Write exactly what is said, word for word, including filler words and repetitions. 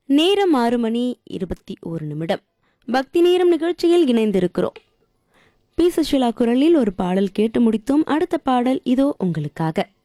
நேரம் ஆறு மணி இருபத்தி ஒரு நிமிடம். பக்தி நேரம் நிகழ்ச்சியில் இணைந்திருக்கிறோம். பி சுஷிலா குரலில் ஒரு பாடல் கேட்டு முடித்தோம். அடுத்த பாடல் இதோ உங்களுக்காக.